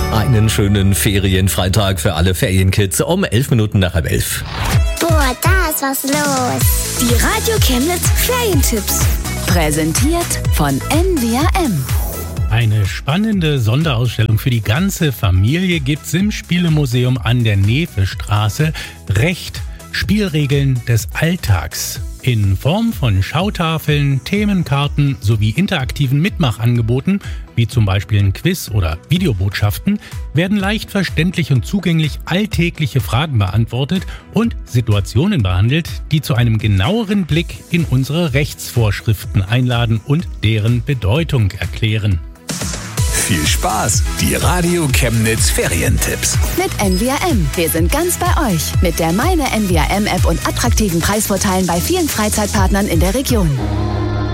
Einen schönen Ferienfreitag für alle Ferienkids um 11 Minuten nach 11. Boah, da ist was los. Die Radio Chemnitz Ferientipps. Präsentiert von NWAM. Eine spannende Sonderausstellung für die ganze Familie gibt's im Spielemuseum an der Nevestraße. Recht, Spielregeln des Alltags. In Form von Schautafeln, Themenkarten sowie interaktiven Mitmachangeboten, wie zum Beispiel ein Quiz oder Videobotschaften, werden leicht verständlich und zugänglich alltägliche Fragen beantwortet und Situationen behandelt, die zu einem genaueren Blick in unsere Rechtsvorschriften einladen und deren Bedeutung erklären. Viel Spaß! Die Radio Chemnitz Ferientipps. Mit NWAM. Wir sind ganz bei euch. Mit der Meine NWAM App und attraktiven Preisvorteilen bei vielen Freizeitpartnern in der Region.